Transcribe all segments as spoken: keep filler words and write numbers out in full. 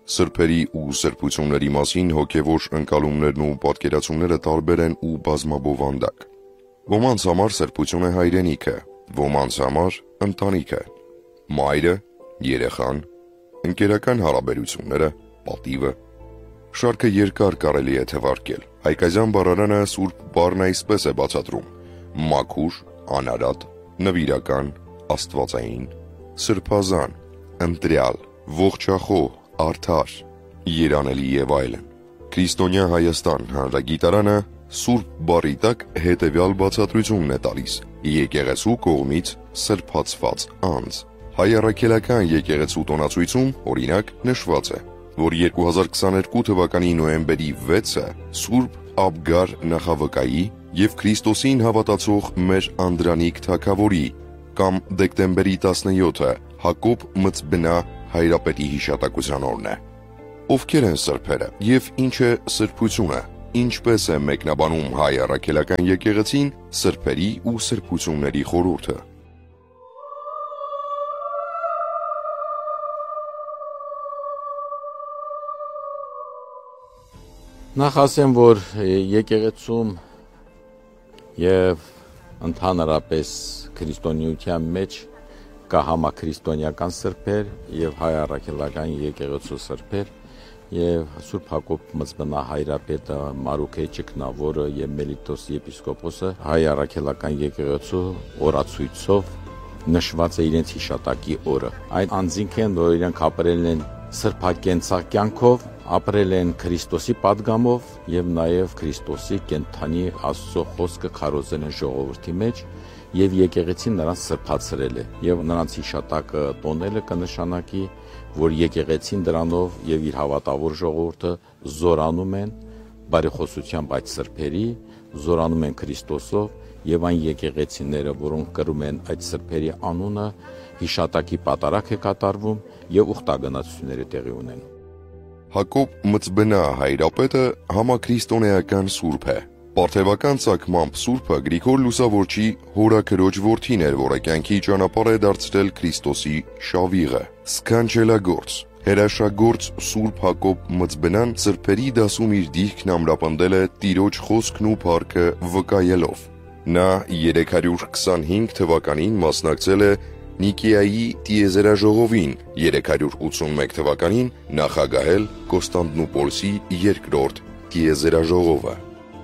Սրբերի ու սրբությունների մասին հոգևոր ընկալումներն ու պատկերացումները տարբեր են ու բազմաբովանդակ։ Ոմանց համար սրբություն է հայրենիքը, ոմանց համար ընտանիքը, մայրը, երեխան, ընկերական հարաբերությունները, պատիվը։ Շարքը երկար կարելի է թվարկել։ Հայկազյան բառարանը սուրբ բառն այսպես է բացատրում. մաքուր, անարատ, նվիրական, աստվածային, սրբազան, ընտրյալ, ողջախոհ, արդար, երանելի եւ այլն։ Քրիստոնյա Հայաստան հանրագիտարանը սուրբ բառի տակ հետևյալ բացատրությունն է տալիս. եկեղեցու կողմից սրբացված անձ։ Հայ առաքելական եկեղեցու տոնացույցում, օրինակ, նշված է, որ երկու հազար քսաներկու թվականի նոյեմբերի վեցը Սուրբ Աբգար նախավկայի եւ Քրիստոսին հավատացող մեր Անդրանիկ թագավորի կամ դեկտեմբերի տասնյոթը Հակոբ Մծբնա հայրապետի հիշատակության օրն է։ Ովքեր են սրբերը եւ ինչ է սրբությունը, ինչպես է մեկնաբանում հայ առաքելական եկեղեցին սրբերի ու սրբությունների խորհուրդը։ Նախ ասեմ, որ եկեղեցում եւ ընդհանրապես քրիստոնեության մեջ կա համաքրիստոնեական սրբեր եւ հայ առաքելական եկեղեցու սրբեր եւ Սուրբ Հակոբ Մծբնա հայրապետը, Մարուքե Ճգնավորը եւ Մելիտոս եպիսկոպոսը հայ առաքելական եկեղեցու օրացույցով նշված է իրենց հիշատակի օրը։ Այդ անձինք են, որ իրենք ապրել են սրբակենցաղ կյանքով, ապրել են Քրիստոսի պատգամով եւ նաեւ Քրիստոսի կենթանի Աստծո խոսքը քարոզել են ժողովրդի մեջ եւ եկեղեցին նրանց սրբացրել է եւ նրանց հիշատակը տոնելը կնշանակի, որ եկեղեցին դրանով եւ իր հավատավոր ժողովուրդը զորանում են բարեխոսությամբ այդ սրբերի, զորանում են Քրիստոսով եւ այն եկեղեցիները, որոնք կրում են այդ սրբերի անունը, հիշատակի պատարակ է կատարվում եւ ուխտագնացությունները տեղի ունեն։ Հակոբ Մծբնա հայրապետը համաքրիստոնեական սուրբ է։ Պարթևական ցակմամբ սուրբը Գրիգոր Լուսավորչի հորաքրոջ որդին էր, որը կյանքի ճանապարհ է դարձրել Քրիստոսի շավիղը։ Սքանչելագործ, հրաշագործ Սուրբ Հակոբ Մծբնան սրբերի դասում իր դիրքն ամրապնդել է Տիրոջ խոսքն ու փառքը վկայելով։ Նա երեք հարյուր քսանհինգ թվականին մասնակցել է Նիկեայի տիեզերաժողովին, երեք հարյուր ութսունմեկ թվականին նախագահել Կոստանդնուպոլսի երկրորդ տիեզերաժողովը։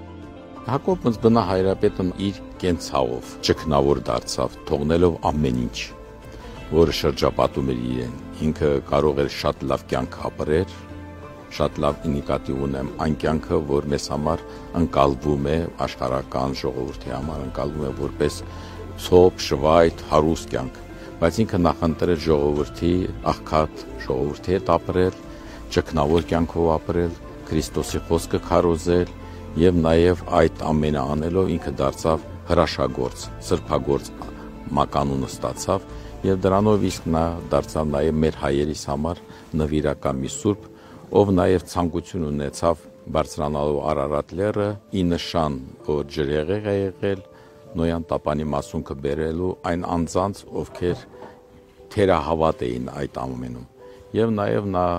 Հակոբ Մծբնա հայրապետն իր կենցաղով ճգնավոր դարձավ, թողնելով ամեն ինչ, որը շրջապատում էր իրեն։ Ինքը կարող էր շատ լավ կյանք ապրել, շատ լավ նկատի ունեմ այն կյանքը, որ մեզ համար ընկալվում է աշխարհական ժողովրդի համար, ընկալվում է որպես ցոփ, շվայտ, հարուստ կյանք, բայց ինքը նախընտրել ժողովրդի աղքատ ժողովրդի հետ ապրել, ճգնավոր կյանքով ապրել, Քրիստոսի խոսքը քարոզել եւ նաեւ այդ ամենը անելով ինքը դարձավ հրաշագործ, սրբագործ մականունը ստացավ եւ դրանով իսկ նա դարձավ նաեւ մեր հայերիս համար նվիրական մի սուրբ, ով նաեւ ցանկություն ունեցավ բարձրանալու Արարատ լեռը ի նշան, որ ջրեղեղ է եղել Նոյան տապանի մասունքը բերելու այն անձանց, ովքեր թերահավատ էին այդ ամենում եւ նաեւ նա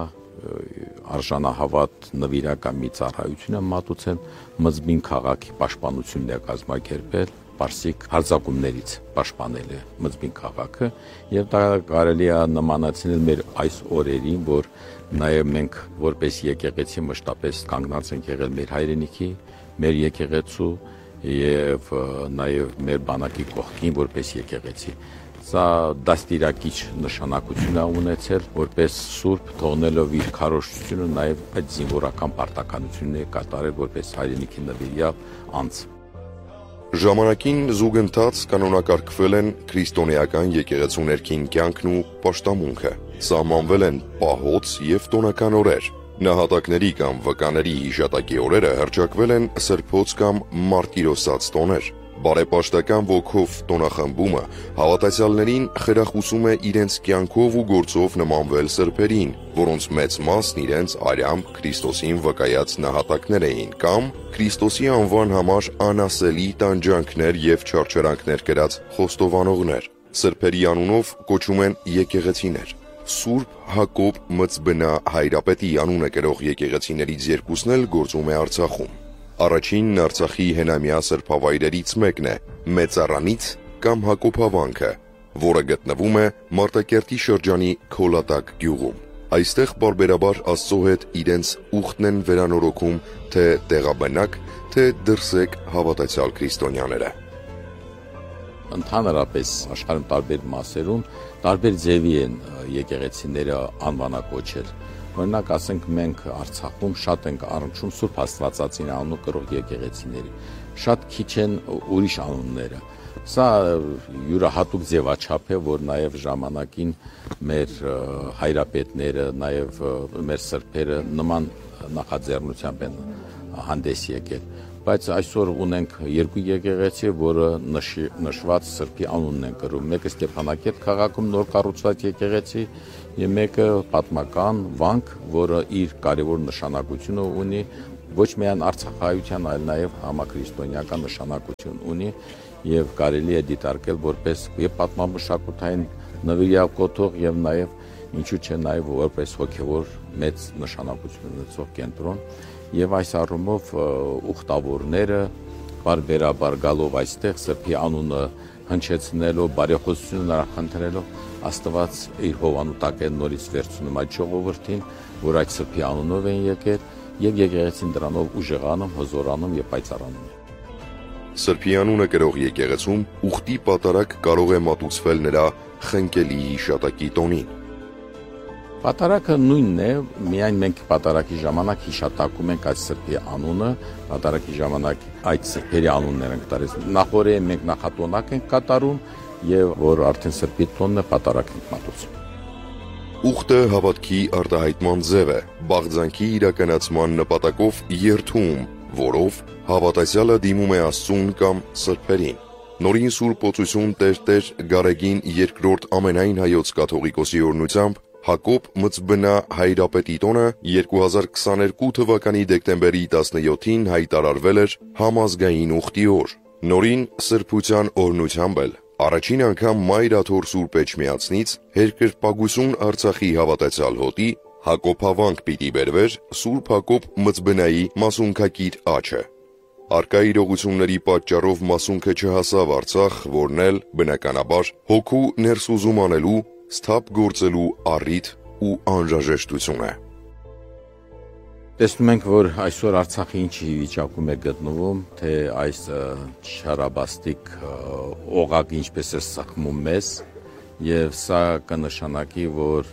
արժանահավատ նվիրական մի ծառայություն է մատուցել Մզմին քաղաքի պաշտպանությունն է կազմակերպել, Պարսիկ հարձակումներից պաշտպանել է Մզմին քաղաքը եւ դա կարելի է նմանացնել մեր այս օրերին, որ նաեւ մենք որպես եկեղեցի մշտապես կանգնած ենք եղել մեր հայրենիքի, մեր եկեղեցու եւ նաեւ մեր բանակի կողքին որպես եկեղեցի։ Սա դաստիարակիչ նշանակություն է ունեցել, որպես սուրբ թողնելով իր քարոզությունը նաեւ այդ զինվորական պարտականությունն է կատարել որպես հայրենիքի նվիրյալ անձ։ Ժամանակին զուգընթաց կանոնակարգվել են քրիստոնեական եկեղեցու ներքին կյանքն ու պաշտամունքը, սահմանվել են պահոց եւ տոնական օրեր։ Նահատակների կամ վկաների հիշատակի օրերը հռչակվել են սրբոց կամ մարտիրոսած տոներ։ Բարեպաշտական ոգով տոնախմբումը հավատացյալներին խրախուսում է իրենց կյանքով ու գործով նմանվել սրբերին, որոնց մեծ մասն իրենց արյամբ Քրիստոսին վկայած նահատակներ էին կամ Քրիստոսի անվան համար անասելի տանջանքներ եւ չարչարանքներ կրած խոստովանողներ։ Սրբերի անունով կոչում են եկեղեցիներ։ Սուրբ Հակոբ Մծբնա Հայրապետի անունը կրող եկեղեցիներից երկուսն էլ գործում է Արցախում։ Առաջինն Արցախի հենամյա սրբավայրերից մեկն է՝ Մեծարանից կամ Հակոբավանքը, որը գտնվում է Մարտակերտի շրջանի Քոլատակ գյուղում։ Այստեղ բարբերաբար Աստծո հետ իրենց ուխտն են վերանորոգում թե տեղաբնակ, թե դրսեկ հավատացյալ քրիստոնյաները։ Ընդհանրապես աշխարհում տարբեր մասերում տարբեր ձևի են եկեղեցիները անվանակոչել։ Օրինակ, ասենք մենք Արցախում շատ ենք առնչում Սուրբ Աստվածածին անուն կրող եկեղեցիների։ Շատ քիչ են ուրիշ անունները։ Սա յուրահատուկ ձևաչափ է, որ նաև ժամանակին մեր հայրապետները, նաև մեր սրբերը նման նախաձեռնությամբ են հանդես եկել։ Բայց այսօր ունենք երկու եկեղեցի, որը նշված սրբի անունն են կրում։ Մեկը Ստեփանակերտ քաղաքում նոր կառուցված եկեղեցի, եւ մեկը պատմական վանք, որը իր կարևոր նշանակությունը ունի ոչ միայն արցախայության, այլ նաև համաքրիստոնեական նշանակություն ունի եւ կարելի է դիտարկել որպես եւ պատմամշակութային նվիրակոթող եւ նաեւ ինչու՞ չէ նաեւ որպես հոգեվոր մեծ նշանակություն ունեցող կենտրոն եւ այս առումով ուխտավորները բարբերաբար գալով այստեղ սրբի անունը հնչեցնելով բարեխոսություն նախընտրելով Աստված իր հովանու տակ է նորից վերցնում այդ ժողովրդին, որ այդ սրբի անունով են եկել եւ եկեղեցին դրանով ուժեղանում, հզորանում եւ պայծառանում։ Սրբի անունը կրող եկեղեցում ուխտի պատարակ կարող է մատուցվել նրա խնկելի հիշատակի տոնին։ Պատարակը նույնն է, միայն մենք պատարակի ժամանակ հիշատակում ենք այդ սրբի անունը, պատարակի ժամանակ այդ սրբերի անուններ ենք տալիս։ Նախորեն մենք նախատոնակ ենք կատարում եւ որ արդեն սրբի տոնն է պատարակ ենք մատուցում։ Ուխտը հավատքի արտահայտման ձև է, բաղձանքի իրականացման նպատակով երթում, որով հավատացյալը դիմում է Աստծուն կամ սրբերին։ Նորին Սուրբ Օծություն Տեր-Տեր Գարեգին երկրորդ ամենայն հայոց կաթողիկոսի օրհնությամբ Հակոբ Մծբնա Հայրապետի տոնը երկու հազար քսաներկու թվականի դեկտեմբերի տասնյոթին հայտարարվել էր համազգային ուխտի օր։ Նորին սրբության օրհնությամբ էլ առաջին անգամ Մայր Աթոռ Սուրբ Էջմիածնից երկրպագություն Արցախի հավատացյալ հոտի Հակոբավանք պիտի բերվեր Սուրբ Հակոբ Մծբնայի մասունքակիր աչը։ Արկա իրողությունների պատճառով մասունքը չհասավ Արցախ, որն էլ բնականաբար հոգու ներսուզում անելու, սթափ գործելու առիթ ու անհրաժեշտություն է։ Տեսնում ենք, որ այսօր Արցախը ինչ վիճակում է գտնվում, թե այս չարաբաստիկ օղակը ինչպես է սխմում մեզ, եւ սա կնշանակի, որ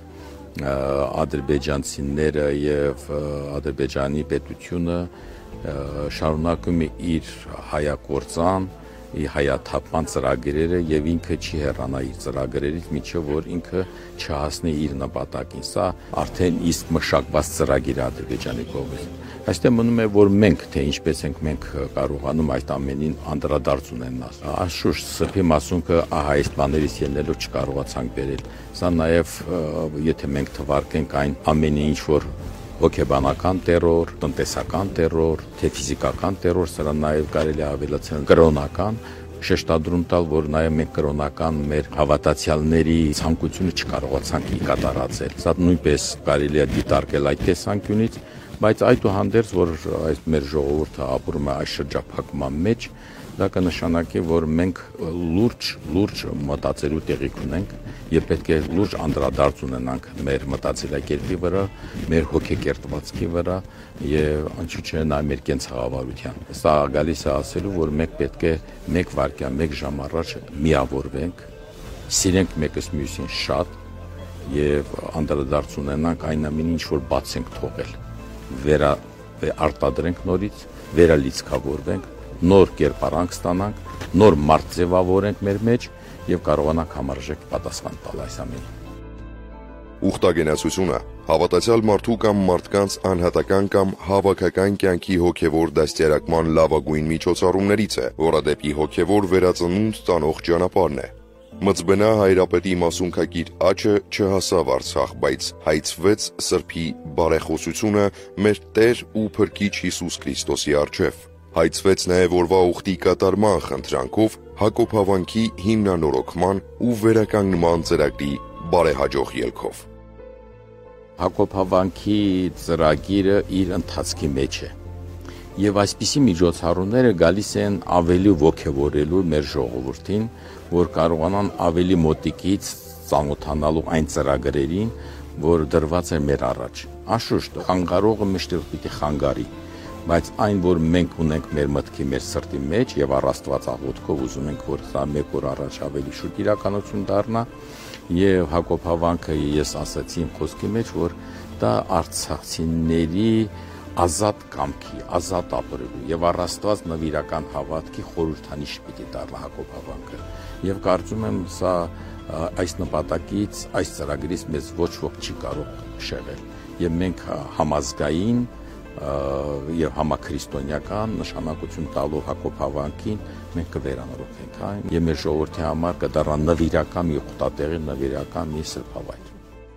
ադրբեջանցիները եւ Ադրբեջանի պետությունը շարունակում է իր հայակործան, իր հայաթափման ծրագրերը եւ ինքը չի հեռանա իր ծրագրերից, միջև որ ինքը չհասնի իր նպատակին։ Սա արդեն իսկ մշակված ծրագիր է Ադրբեջանի կողմից։ Այստեղ մնում է, որ մենք, թե ինչպես ենք մենք կարողանում այդ ամենին անդրադարձ ունենալ։ Անշուշտ սրբի մասունքը ահա այս բաներից ելնելով չկարողացանք բերել։ Սա նաեւ եթե մենք թվարկենք այն ամենը, ինչ որ հոգեբանական տերոր, տնտեսական տերոր, թե ֆիզիկական տերոր, սրա նաև կարելի է ավելացնել կրոնական, շեշտադրում տալ, որ նաև մենք կրոնական մեր հավատացյալների ցանկությունը չկարողացանք կատարածել։ Սա նույնպես կարելի է դիտարկել այդ տեսանկյունից, բայց այդուհանդերձ, որ այս մեր ժողովուրդը ապրում է այս շրջափակման մեջ, դա կնշանակի, որ մենք լուրջ, լուրջ մտածելու տեղիք ունենք եւ պետք է լուրջ անդրադարձ ունենանք մեր մտածելակերպի վրա, մեր հոգեկերտվածքի վրա եւ ինչու՞ չէ նա մեր կենցաղավարության։ Սա գալիս է ասելու, որ մենք պետք է մեկ վայրկյան, մեկ ժամ առաջ միավորվենք, սիրենք մեկս մյուսին շատ եւ անդրադարձ ունենանք այն ամենին, ինչ որ բաց ենք թողել։ Վերա արտադրենք նորից, վերալիցքավորվենք, նոր կերպարանք ստանանք, նոր մարդ ձևավորենք մեր մեջ եւ կարողանանք համարժեք պատասխան տալ այս ամենին։ Ուխտագնացությունը հավատացյալ մարդու կամ մարդկանց անհատական կամ հավաքական կյանքի հոգևոր դաստիարակման լավագույն միջոցառումներից է, որը դեպի հոգևոր վերածնունդ տանող ճանապարհն է։ Մծբնա Հայրապետի մասունքակիր աչը չհասավ Արցախ, բայց հայցվեց սրբի բարեխոսությունը մեր Տեր ու Փրկիչ Հիսուս Քրիստոսի առջև։ Հայցվեց նաև օրվա ուխտի կատարման խնդրանքով Հակոբավանքի հիմնանորոգման ու վերականգնման ծրագրի բարեհաջող ելքով։ Հակոբ Հավանքի ծրագիրը իր ընթացքի մեջ է։ Եվ այսպիսի միջոցառումները գալիս են ավելի ոգևորելու մեր ժողովրդին, որ կարողանան ավելի մոտիկից ծանոթանալու այն ծրագրերին, որ դրված է մեր առաջ։ Անշուշտ, խանգարողը միշտ պիտի խանգարի, բայց այն, որ մենք ունենք մեր մտքի, մեր սրտի մեջ եւ առ Աստված աղոթքով ուզում ենք, որ դա մեկ օր առաջ ավելի շուտ իրականություն դառնա, եւ Հակոբ Հավանքը ես ասացի իմ խոսքի մեջ, որ դա արցախցիների ազատ կամքի, ազատ ապրելու եւ առ Աստված նվիրական հավատքի խորհրդանիշ պիտի դառնա Հակոբ Հավանքը։ Եվ կարծում եմ սա այս նպատակից, այս ծրագրից մեզ ոչ ոք չի կարող շեղել։ Եվ մենք համազգային եւ համաքրիստոնեական նշանակություն տալով Հակոբ Հավանքին մենք կվերանորոգենք այն եւ մեր ժողովրդի համար կդառնա նվիրական մի ուխտատեղի, նվիրական մի սրբավայր։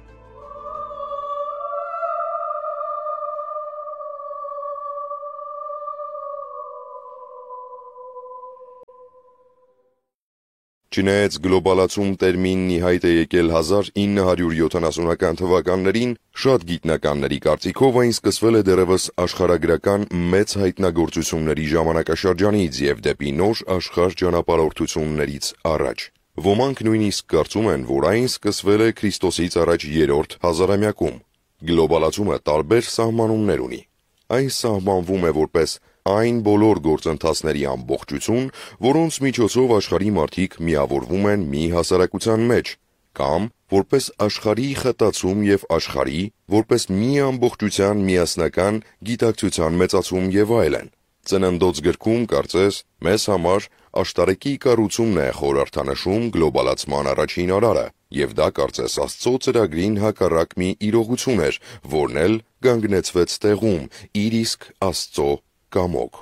Չնայած գլոբալացում տերմինն ի հայտ է եկել հազար ինը հարյուր յոթանասունական թվականներին, շատ գիտնականների կարծիքով այն սկսվել է դեռևս աշխարհագրական մեծ հայտնագործությունների ժամանակաշրջանից եւ դեպի նոր աշխարհ ճանապարհորդություններից առաջ։ Ոմանք նույնիսկ կարծում են, որ այն սկսվել է Քրիստոսից առաջ երրորդ հազարամյակում։ Գլոբալացումը տարբեր սահմանումներ ունի։ Այն սահմանվում է որպես այն բոլոր գործընթացների ամբողջություն, որոնց միջոցով աշխարհի մարդիկ միավորվում են մի հասարակության մեջ, կամ որպես աշխարհի խտացում եւ աշխարհի, որպես մի ամբողջության միասնական գիտակցության մեծացում եւ այլն։ Ծննդոց գրքում կարծես մեզ համար աշտարակի կառուցումն է խորհրդանշում գլոբալացման առաջին արարը, եւ դա կարծես Աստծո ծրագրին հակառակ մի իրողություն էր, որն էլ կանգնեցվեց տեղում, իր իսկ Աստծո կամոք։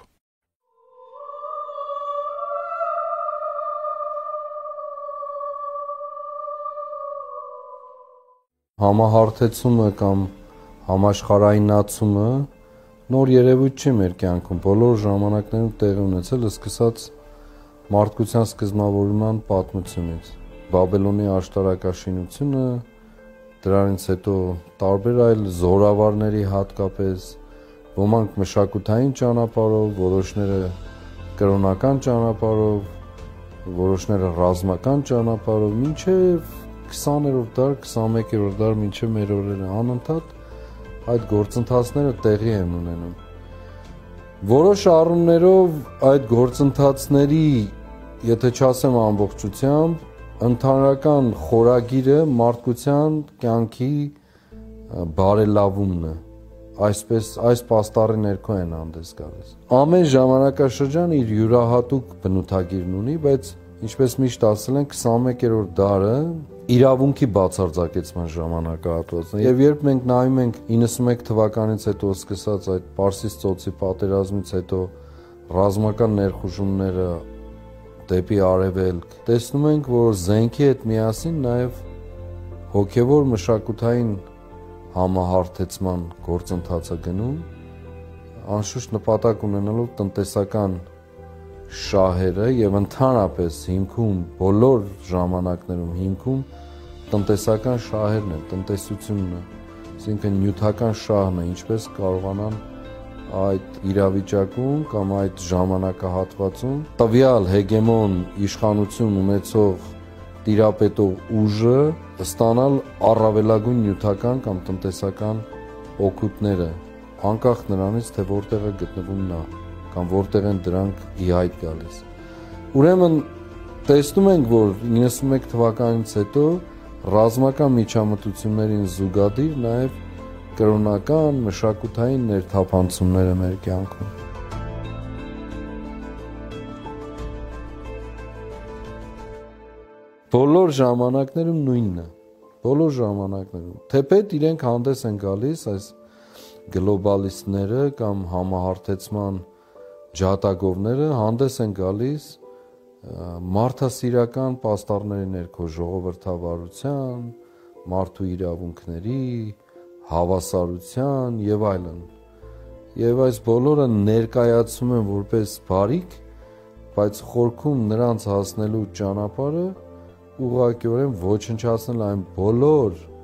Համահարթեցումը կամ համաշխարհայնացումը նոր երևույթ չի մեր կյանքում, բոլոր ժամանակներում տեղի ունեցել, սկսած մարդկության սկզբնավորման պատմությունից։ Բաբելոնի աշտարակաշինությունը, դրանից հետո տարբեր այլ զորավարների հատկապես, ոմանք մշակութային ճանապարհով, որոշները կրոնական ճանապարհով, որոշները ռազմական ճանապարհով, մինչև քսաներորդ դար, քսանմեկերորդ դար, մինչև մեր օրերը անընդհատ այդ գործընթացները տեղի են ունենում։ Որոշ առումներով այդ գործընթացների, եթե չասեմ ամբողջությամբ, ընդհանրական խորագիրը մարդկության կյանքի բարելավումն է, այսպես այս պաստառի ներքո են հանդես գալիս։ Ամեն ժամանակաշրջան իր յուրահատուկ բնութագիրն ունի, բայց ինչպես միշտ ասել են, քսանմեկերորդ դարը իրավունքի բացարձակեցման ժամանակահատվածն է։ Եվ երբ մենք նայում ենք իննսունմեկ թվականից հետո սկսած այդ Պարսից ծոցի պատերազմից հետո ռազմական ներխուժումները դեպի արևելք, տեսնում ենք, որ զենքի հետ միասին նաև հոգևոր մշակութային համահարթեցման գործընթացը գնում, անշուշտ նպատակ ունենալով տնտեսական շահերը եւ ընդհանրապես հիմքում բոլոր ժամանակներում հիմքում տնտեսական շահերն են, տնտեսությունն է, այսինքն նյութական շահն է, ինչպես կարողանան այդ իրավիճակում կամ այդ ժամանակահատվածում տվյալ հեգեմոն իշխանություն ունեցող տիրապետող ուժը ստանալ առավելագույն նյութական կամ տնտեսական օգուտները, անկախ նրանից, թե որտեղ է գտնվում նա կամ որտեղ են դրանք ի հայտ գալիս։ Ուրեմն տեսնում ենք, որ իննսունմեկ թվականից հետո ռազմական միջամտություններին զուգադիր նաև կրոնական, մշակութային ներթափանցումները մեր կյանքում։ Բոլոր ժամանակներում նույնն է, բոլոր ժամանակներում, թեպետ իրենք հանդես են գալիս այս գլոբալիստները կամ համահարթեցման ջատագովները հանդես են գալիս մարդասիրական պաստառների ներքո ժողովրդավարության, մարդու իրավունքների, հավասարության եւ այլն։ Եվ այս բոլորը ներկայացում են որպես բարիք, բայց խորքում նրանց հասնելու ճանապարհը ուղղակիորեն ոչնչացնել այն բոլոր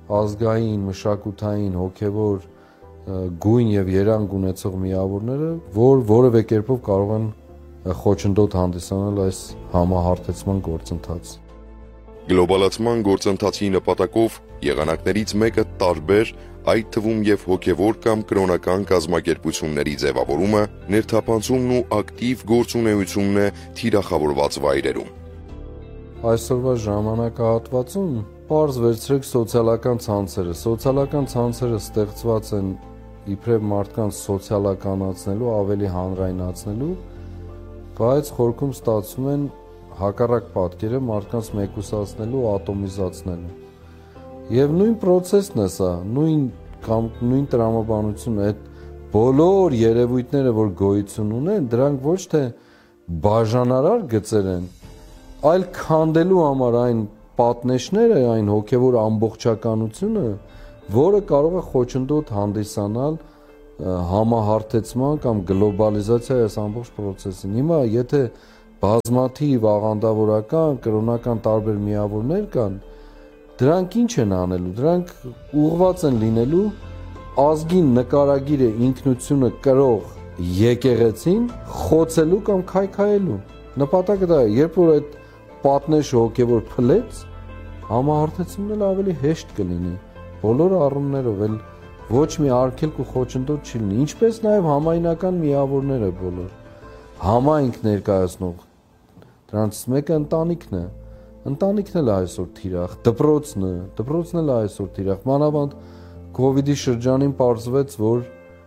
ազգային, մշակութային, հոգևոր գույն եւ երանգ ունեցող միավորները, որ որևէ կերպով կարող են խոչընդոտ հանդիսանալ այս համահարթեցման գործընթաց։ Գլոբալացման գործընթացի նպատակով եղանակներից մեկը տարբեր, այդ թվում եւ հոգևոր կամ կրոնական կազմակերպությունների ձևավորումը, ներթափանցումն ու ակտիվ գործունեությունն է թիրախավորված վայրերում։ Այսօրվա ժամանակահատվածում պարզ վերցրեք սոցիալական ցանցերը։ Սոցիալական ցանցերը ստեղծված են իբրև մարդկանց սոցիալականացնելու, ավելի հանրայնացնելու, բայց խորքում ստացվում են հակառակ պատկերը մարդկանց մեկուսացնելու, ատոմիզացնելու։ Եվ նույն process-ն է սա, նույն կամ նույն տրամաբանությունը, այդ բոլոր երևույթները, որ գոյություն ունեն, դրանք ոչ թե բաժանարար գծեր են, այլ քանդելու համար այն պատնեշները, այն հոգևոր ամբողջականությունը, որը կարող է խոչընդոտ հանդիսանալ համահարթեցման կամ գլոբալիզացիայի այս ամբողջ process-ին։ Հիմա եթե բազմաթիվ աղանդավորական, կրոնական տարբեր միավորներ կան, դրանք ինչ են անելու, դրանք ուղղված են լինելու ազգին նկարագիրը ինքնությունը կրող եկեղեցին խոցելու կամ քայքայելու։ Նպատակը դա է, երբ որ այդ պատնեշը հոգևոր փլեց, համահարթեցումն էլ ավելի հեշտ կլինի, բոլոր առումներով էլ ոչ մի արգելք ու խոչընդոտ չի լինի, ինչպես նաև համայնական միավորները բոլոր, համայնք ներկայացնող, դրանց մեկը ընտանիքն է, ընտանիքն էլ այսօր թիրախ, դպրոցն է, դպրոցն էլ այսօր թիրախ, մանավանդ կովիդի շրջանին պարզվեց, որ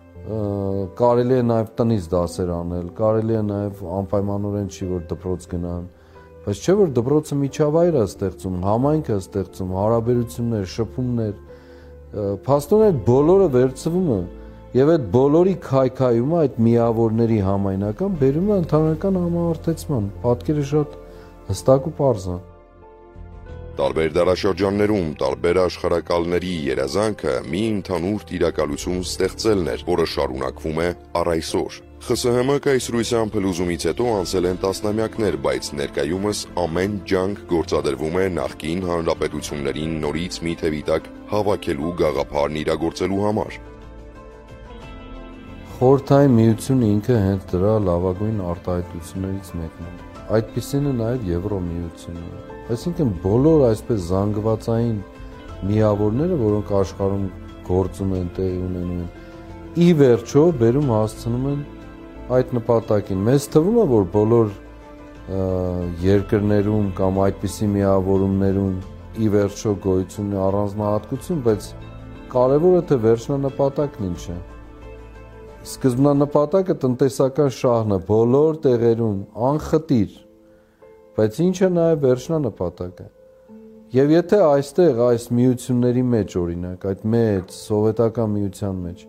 կարելի է նաև տնից դասեր անել, կարելի է նաև անպայմանորեն չի, որ դպրոց գնան, բայց չէ, որ դպրոցը միջավայր է ստեղծում, համայնք է ստեղծում, հարաբերություններ, շփումներ, փաստորեն այդ բոլորը վերցվում է եւ այդ բոլորի քայքայումը այդ միավորների համայնական բերում է ընդհանրական համահարթեցման, պատկերը շատ հստակ ու պարզ է։ Տարբեր դարաշրջաններում տարբեր աշխարհակալների երազանքը մի ընդհանուր տիրակալություն ստեղծելն էր, որը շարունակվում է առ այսօր։ ԽՍՀՄ կայսրության փլուզումից հետո անցել են տասնամյակներ, բայց ներկայումս ամեն ջանք գործադրվում է նախկին հանրապետություններին նորից մի թևի տակ հավաքելու գաղափարն իրագործելու համար։ Խորհրդային միությունը ինքը հենց դրա լավագույն արտահայտություններից մեկն է։ Այդպիսին է նաև Եվրոմիությունը։ Այսինքն բոլոր այսպես զանգվածային միավորները, որոնք աշխարհում գործում են, տեղի ունենում են, ի վերջո բերում հասցնում են այդ նպատակին։ Մեզ թվում է, որ բոլոր երկրներում կամ այդպիսի միավորումներում ի վերջո գոյություն է առանձնահատկություն, բայց կարևորը թե վերջնանպատակն ինչ է։ Սկզբնանպատակը տնտեսական շահն է բոլոր տեղերում անխտիր, բայց ինչ է նաև վերջնանպատակը։ Եվ եթե այստեղ այս միությունների մեջ, օրինակ, այդ մեծ սովետական միության մեջ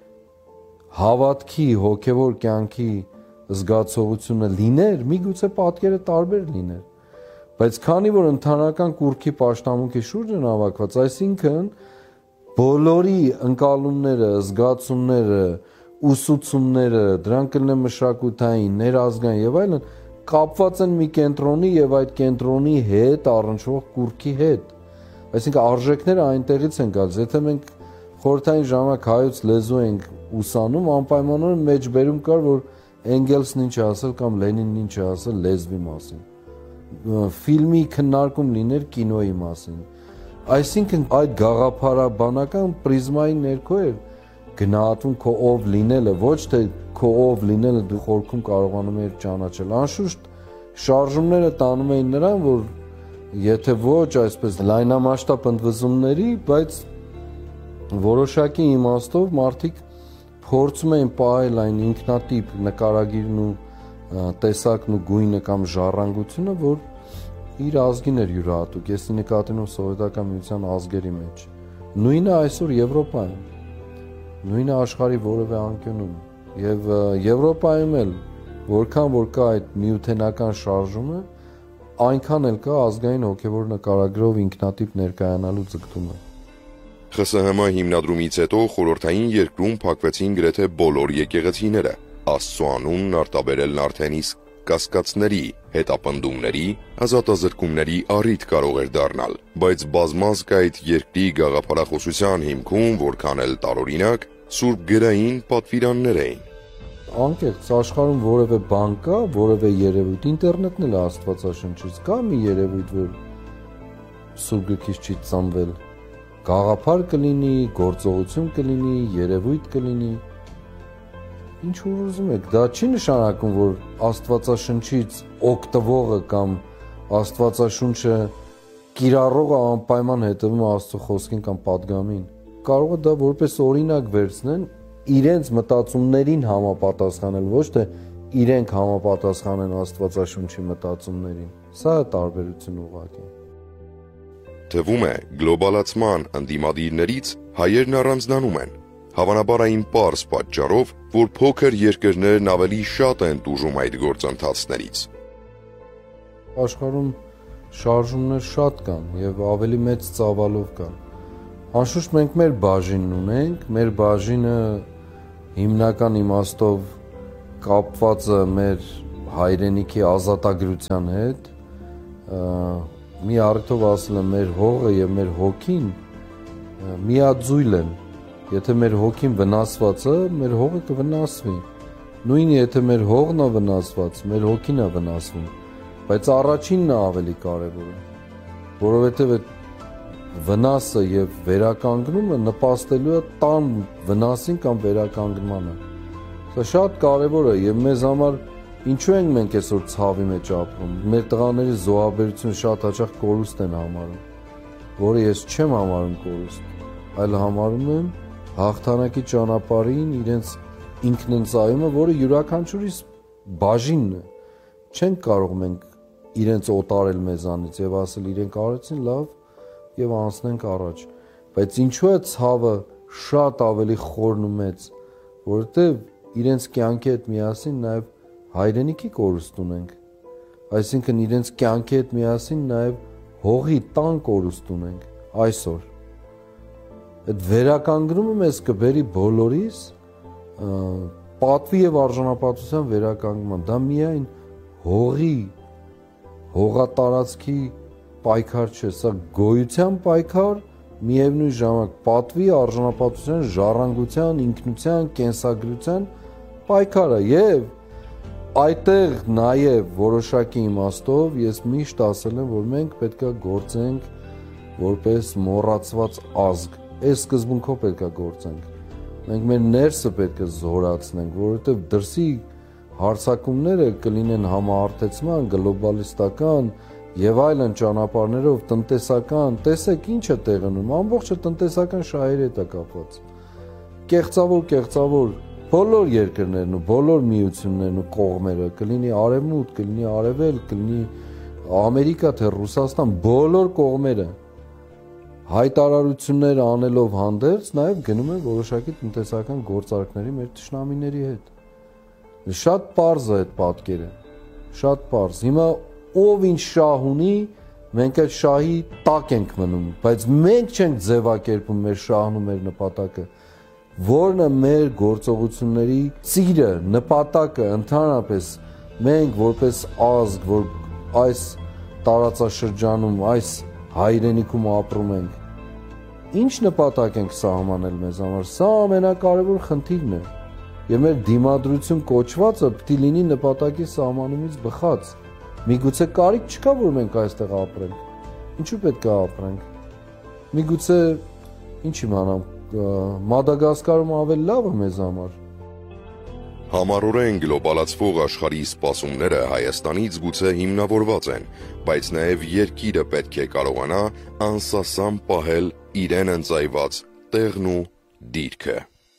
հավատքի, հոգևոր կյանքի զգացողությունը լիներ, միգուցե պատկերը տարբեր լիներ։ Բայց քանի որ ընդհանրական կուրքի պաշտամունքի շուրջ են հավաքված, այսինքն բոլորի ընկալումները, զգացումները, ուսուցումները, դրանք կլինեն մշակութային, ներազգային եւ այլն, կապված են մի կենտրոնի եւ այդ կենտրոնի հետ առնչվող կուրքի հետ։ Այսինքն արժեքները այնտեղից են գալիս։ Եթե մենք խորհրդային ժամանակ հայոց լեզու ենք ուսանում, անպայմանորեն մեջբերում կար, որ Էնգելսն ինչ է ասել կամ Լենինն ինչ է ասել լեզվի մասին։ Ֆիլմի քննարկում լիներ կինոյի մասին։ Այսինքն այդ գաղափարաբանական պրիզմայի ներքո էր գնահատվում քո ով լինելը, ոչ թե քո ով լինելը դու խորքում կարողանում ես ճանաչել։ Անշուշտ շարժումները տանում էին նրան, որ եթե ոչ այսպես լայնամասշտաբ ընդվզումների, բայց որոշակի իմաստով մարդիկ փորձում էին պահել այն ինքնատիպ նկարագիրն ու տեսակն ու գույնը կամ ժառանգությունը, որ իր ազգին էր յուրահատուկ։ Ես նկատի ունեմ սովետական միության ազգերի մեջ։ Նույնը այսօր Եվրոպայում, նույնը աշխարհի որևէ անկյունում եւ Եվրոպայում էլ որքան որ կա այդ միութենական շարժումը, այնքան էլ կա ազգային հոգևոր նկարագրով ինքնատիպ ներկայանալու ձգտումը։ ԽՍՀՄ հիմնադրումից հետո խորհրդային երկրում փակվեցին գրեթե բոլոր եկեղեցիները, Աստծո անունն արտաբերելն արդեն իսկ կասկածների, հետապնդումների, ազատազրկումների առիթ կարող էր դառնալ, բայց բազմազգ այդ երկրի գաղափարախոսության հիմքում որքան էլ տարօրինակ, սուրբ գրային պատվիրաններ էին։ Անկեղծ աշխարհում որևէ բան կա, որևէ երևույթ, ինտերնետն էլ Աստվածաշնչից կա մի երևույթ, որ Սուրբ գրքից չի ծնվել, գաղափար կլինի, գործողություն կլինի, երևույթ կլինի, ինչ որ ուզում եք, դա չի նշանակում, որ Աստվածաշնչից օգտվողը կամ Աստվածաշունչը կիրառողը անպայման հետևում է Աստծո խոսքին կամ պատգամին, կարող է դա որպես օրինակ վերցնեն իրենց մտածումներին համապատասխանել, ոչ թե իրենք համապատասխանեն Աստվածաշունչի մտածումներին։ Սա է տարբերությունը ուղղակի։ Թվում է, գլոբալացման ընդդիմադիրներից հայերն առանձնանում են, հավանաբար այն պարզ պատճառով, որ փոքր երկրներն ավելի շատ են տուժում այդ գործընթացներից։ Աշխարհում շարժումներ շատ կան եւ ավելի մեծ ծավալով կան։ Անշուշտ մենք մեր բաժինն ունենք, մեր բաժինը հիմնական իմաստով կապված է մեր հայրենիքի ազատագրության հետ, մի առիթով ասել եմ, մեր հողը եւ մեր հոգին միաձույլ են, եթե մեր հոգին վնասված է, մեր հողը կվնասվի, նույն եթե մեր հողն է վնասված, մեր հոգին է վնասվում, բայց առաջինն է ավելի կարևորը, որովհետեւ այդ վնասը եւ վերականգնումը նպաստելու է տան վնասին կամ վերականգնմանը։ Սա շատ կարևոր է եւ մեզ համար ինչու ենք մենք այսօր ցավի մեջ ապրում։ Մեր տղաների զոհաբերությունը շատ հաճախ կորուստ են համարում, որը ես չեմ համարում կորուստ, այլ համարում եմ հաղթանակի ճանապարհին իրենց ինքնընծայումը, որը յուրաքանչյուրիս բաժինն է։ Չենք կարող մենք իրենց օտարել մեզանից եւ ասել իրենք արեցին լավ եւ անցնենք առաջ, բայց ինչու է ցավը շատ ավելի խորն ու մեծ, որովհետեւ իրենց կյանքի հետ միասին նաեւ հայրենիքի կորուստ ունենք, այսինքն իրենց կյանքի հետ միասին նաեւ հողի տան կորուստ ունենք այսօր։ Այդ վերականգնումը մեզ կբերի բոլորիս պատվի եւ արժանապատվության վերականգնման, դա միայն հողի, հողատարածքի պայքար չէ, սա գոյության պայքար, միևնույն ժամանակ պատվի, արժանապատվության, ժառանգության, ինքնության, կենսագրության պայքար է եւ այդտեղ նաեւ որոշակի իմաստով ես միշտ ասել եմ, որ մենք պետք է գործենք որպես մոռացված ազգ, այս սկզբունքով պետք է գործենք։ Մենք մեր ներսը պետք է զորացնենք, որովհետեւ դրսի հարցակումները կլինեն համահարթեցման, գլոբալիստական եւ այլն ճանապարհներով տնտեսական, տեսեք ինչ է տեղի ունենում, ամբողջը տնտեսական շահերի հետ է կապված։ Կեղծավոր, կեղծավոր բոլոր երկրներն ու բոլոր միություններն ու կողմերը, կլինի արևմուտք, կլինի արևել, կլինի Ամերիկա, թե Ռուսաստան, բոլոր կողմերը հայտարարություններ անելով հանդերձ նաեւ գնում են որոշակի տնտեսական գործարքների մեր թշնամիների հետ։ Շատ պարզ է այդ պատկերը, շատ պարզ։ Հիմա ով ինչ շահ ունի, մենք այդ շահի տակ ենք մնում, բայց մենք չենք ձևակերպում մեր շահն ու մեր նպատակը, որն է մեր գործողությունների ծիրը, նպատակը, ընդհանրապես մենք որպես ազգ, որ այս տարածաշրջանում, այս հայրենիքում ապրում ենք, ինչ նպատակ ենք սահմանել մեզ համար, սա ամենակարևոր խնդիրն է, եւ մեր դիմադրություն կոչվածը պետք է լինի նպատակի սահմանումից բխած։ Միգուցե կարիք չկա, որ մենք այստեղ ապրենք։ Ինչու պետք է ապրենք։ Միգուցե ինչ իմանամ, Մադագասկարում ավելի լավ է մեզ համար։ Համառորեն գլոբալացվող աշխարհի սպասումները Հայաստանից գուցե հիմնավորված են, բայց նաև երկիրը պետք է կարողանա անսասան պահել իրեն ընծայված տեղն ու դիրքը։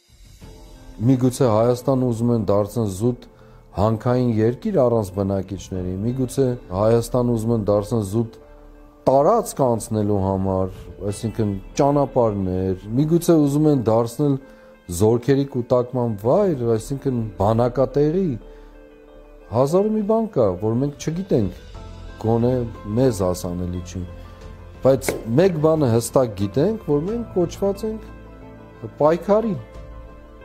Միգուցե Հայաստանը ուզում են դարձնել զուտ հանքային երկիր առանց բնակիչների, միգուցե Հայաստանը ուզում են դարձնել զուտ տարածք անցնելու համար, այսինքն ճանապարհներ, միգուցե ուզում են դարձնել զորքերի կուտակման վայր, այսինքն բանակատեղի, հազար ու մի բան կա, որ մենք չգիտենք, գոնե մեզ հասանելի չի, բայց մեկ բանը հստակ գիտենք, որ մենք կոչված ենք պայքարի,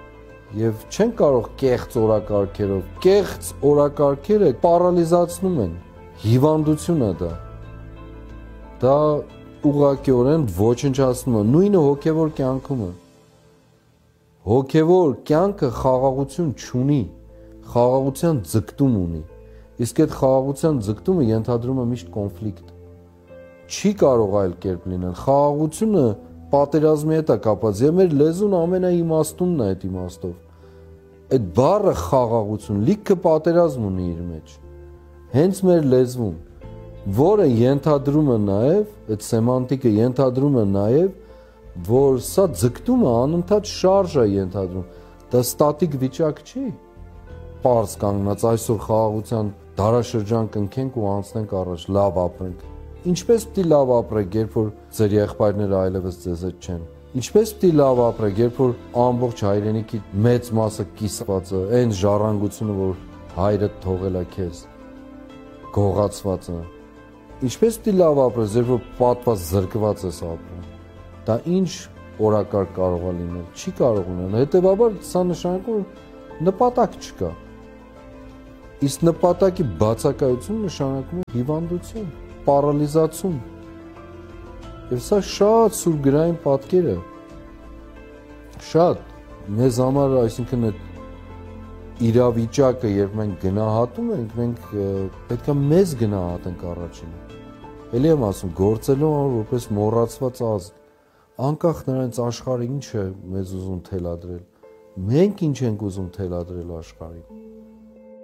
եւ չեն կարող կեղծ օրակարգերով։ Կեղծ օրակարգերը պարալիզացնում են։ Հիվանդություն է դա։ Դա ուղղակիորեն ոչնչացնում է, նույնը հոգևոր կյանքում է։ Հոգևոր կյանքը խաղաղություն չունի, խաղաղության ձգտում ունի։ Իսկ այդ խաղաղության ձգտումը ենթադրում է միշտ կոնֆլիկտ։ Չի կարող այլ կերպ լինել։ Խաղաղությունը պատերազմի հետ է կապված, եւ մեր լեզուն ամենաիմաստունն է այդ իմաստով։ Այդ բառը խաղաղություն լիքը պատերազմ ունի իր մեջ։ Հենց մեր լեզվում, որը ենթադրում է նաեւ, այդ սեմանտիկը ենթադրում է նաեւ, որ սա ձգտումը անընդհատ շարժ է ենթադրում։ Դա ստատիկ վիճակ չի։ Պարզ կանգնած այսօր խաղաղության դարաշրջան կնքենք ու անցնենք առաջ, լավ ապրենք։ Ինչպես պիտի լավ ապրեք, երբ որ ձեր եղբայրները այլևս ձեզ հետ չեն։ Ինչպես պիտի լավ ապրեք, երբ որ ամբողջ հայրենիքի մեծ մասը կիսված է, այն ժառանգությունը, որ հայրդ թողել է քեզ, գողացված է։ Ինչպես պիտի լավ ապրես, երբ որ պատված զրկված ես ապրում։ Դա ինչ օրակարգ կարող է լինել, չի կարող ունենալ։ Հետևաբար սա նշանակում է նպատակ չկա։ Իսկ նպատակի բացակայություն նշանակում է հիվանդություն, պարալիզացում։ Եվ սա շատ սուրգրային պատկեր է։ Շատ մեզ համար, այսինքն այդ իրավիճակը, երբ մենք գնահատում ենք, մենք պետք է մեզ գնահատենք առաջինը։ Էլի եմ ասում, գործելու համար որպես մոռացված ազգ, անկախ նրանից աշխարհը ինչ է մեզ ուզում թելադրել, մենք ինչ ենք ուզում թելադրել աշխարհին։